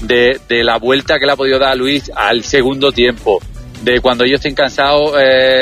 de la vuelta que le ha podido dar a Luis al segundo tiempo, de cuando ellos estén cansados,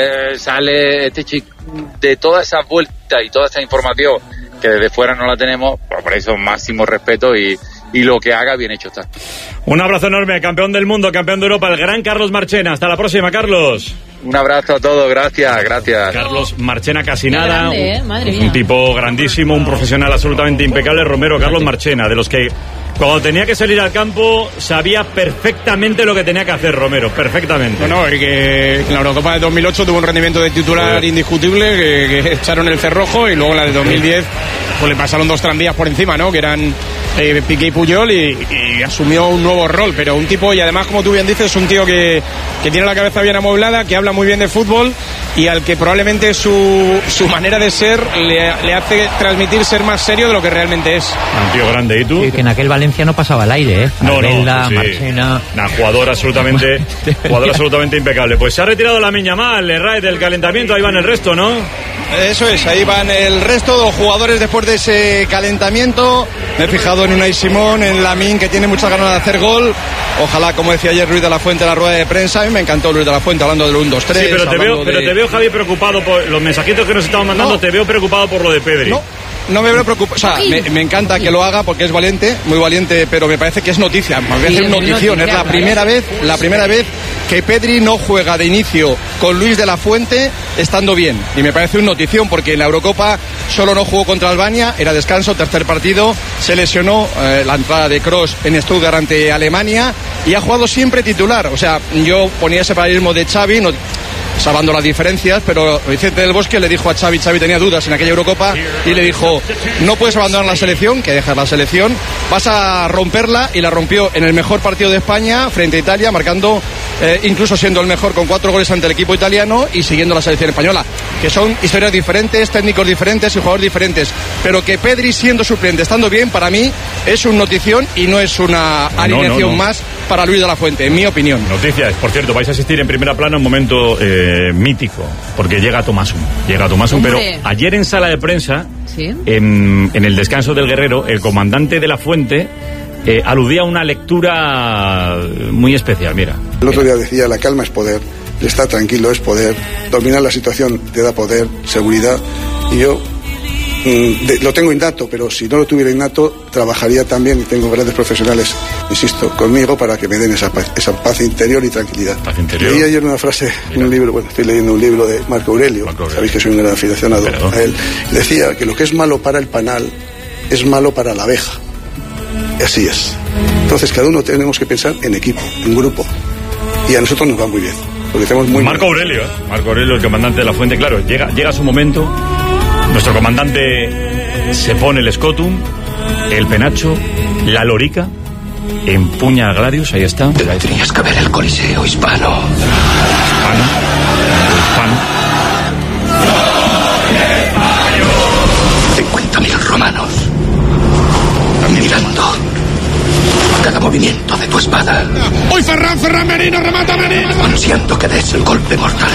sale este chico, de todas esas vueltas y toda esa información que desde fuera no la tenemos, pues por eso máximo respeto y lo que haga bien hecho está. Un abrazo enorme, campeón del mundo, campeón de Europa, el gran Carlos Marchena. Hasta la próxima, Carlos. Un abrazo a todos, gracias. Carlos Marchena, casi nada, grande, madre mía. Un tipo grandísimo, un profesional absolutamente impecable, Romero, Carlos Marchena, de los que cuando tenía que salir al campo sabía perfectamente lo que tenía que hacer Romero, perfectamente. Bueno, y que en la Eurocopa de 2008 tuvo un rendimiento de titular indiscutible, que echaron el cerrojo, y luego la de 2010 pues le pasaron 2 tranvías por encima, ¿no? Que eran Piqué y Puyol, y asumió un nuevo rol, pero un tipo, y además, como tú bien dices, un tío que tiene la cabeza bien amueblada, que habla muy bien de fútbol, y al que probablemente su manera de ser le hace transmitir ser más serio de lo que realmente es. Un tío grande. ¿Y tú? Sí, que en aquel Valencia no pasaba al aire, ¿eh? Albelda, sí. Marchena. Jugador absolutamente impecable. Pues se ha retirado Lamine Yamal, el raid del calentamiento, ahí van el resto, ¿no? Eso es, ahí van el resto de los jugadores después de ese calentamiento. Me he fijado en Unai Simón, en Lamine, que tiene muchas ganas de hacer gol. Ojalá, como decía ayer Luis de la Fuente en la rueda de prensa, a mí me encantó Luis de la Fuente hablando del 1-2-3. Sí, pero te veo, Javi, preocupado por los mensajitos que nos estamos mandando. No, te veo preocupado por lo de Pedri. No me veo preocupado, o sea, me encanta que lo haga porque es valiente, muy valiente, pero me parece que es noticia, me parece una notición. Es la primera vez que Pedri no juega de inicio con Luis de la Fuente estando bien, y me parece una notición porque en la Eurocopa solo no jugó contra Albania, era descanso, tercer partido, se lesionó la entrada de Kroos en Stuttgart ante Alemania, y ha jugado siempre titular. O sea, yo ponía ese paralelismo de Xavi, salvando las diferencias, pero Vicente del Bosque le dijo a Xavi tenía dudas en aquella Eurocopa, y le dijo: no puedes abandonar la selección, que dejas la selección, vas a romperla, y la rompió en el mejor partido de España frente a Italia, marcando, incluso siendo el mejor, con 4 goles ante el equipo italiano y siguiendo la selección española, que son historias diferentes, técnicos diferentes y jugadores diferentes, pero que Pedri siendo suplente, estando bien, para mí es una notición y no es una alineación más para Luis de la Fuente, en mi opinión. Noticias, por cierto, vais a asistir en primera plana a un momento mítico, porque llega Tomasun, pero ayer en sala de prensa, ¿sí? en el descanso del Guerrero, el comandante de la Fuente aludía a una lectura muy especial. Mira, el otro día decía: la calma es poder, estar tranquilo es poder, dominar la situación te da poder, seguridad, y yo lo tengo innato, pero si no lo tuviera innato trabajaría también, y tengo grandes profesionales, insisto, conmigo para que me den esa paz interior y tranquilidad. Leí ayer una frase en un libro, estoy leyendo un libro de Marco Aurelio, sabéis que soy un gran aficionado a él, decía que lo que es malo para el panal es malo para la abeja, y así es. Entonces cada uno tenemos que pensar en equipo, en grupo, y a nosotros nos va muy bien, porque tenemos muy Marco Aurelio, el comandante de la Fuente, claro, llega su momento. Nuestro comandante se pone el escotum, el penacho, la lorica, empuña a Gladius, ahí está. Tenías que ver el Coliseo hispano. Hispano. 50.000 romanos mirando cada movimiento de tu espada. ¡Uy, Ferran Merino, remata Merino! Ansiando que des el golpe mortal.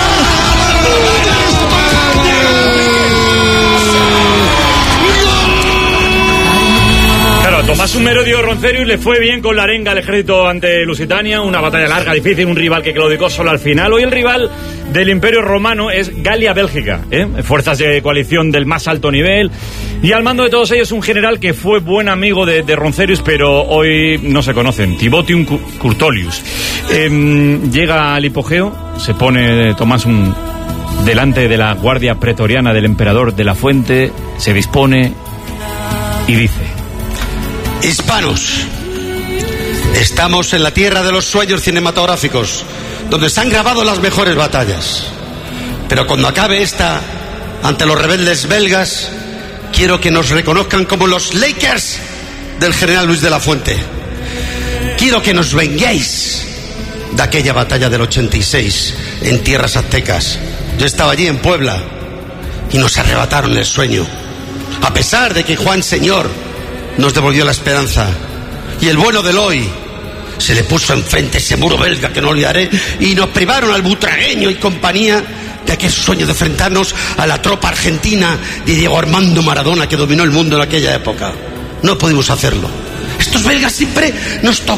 Claro, Tomás Merodio Roncerius le fue bien con la arenga al ejército ante Lusitania, una batalla larga, difícil, un rival que claudicó solo al final. Hoy el rival del Imperio Romano es Galia-Bélgica, fuerzas de coalición del más alto nivel, y al mando de todos ellos un general que fue buen amigo de Roncerius, pero hoy no se conocen, Tibotium Curtolius. Llega al hipogeo, se pone Tomás delante de la guardia pretoriana del emperador de la Fuente, se dispone y dice: Hispanos, estamos en la tierra de los sueños cinematográficos, donde se han grabado las mejores batallas. Pero cuando acabe esta, ante los rebeldes belgas, quiero que nos reconozcan como los Lakers del general Luis de la Fuente. Quiero que nos venguéis de aquella batalla del 86 en tierras aztecas. Yo estaba allí en Puebla y nos arrebataron el sueño, a pesar de que Juan Señor nos devolvió la esperanza, y el bueno del hoy se le puso enfrente ese muro belga que no olvidaré, y nos privaron al butragueño y compañía de aquel sueño de enfrentarnos a la tropa argentina de Diego Armando Maradona, que dominó el mundo en aquella época. No pudimos hacerlo. Estos belgas siempre nos tocaron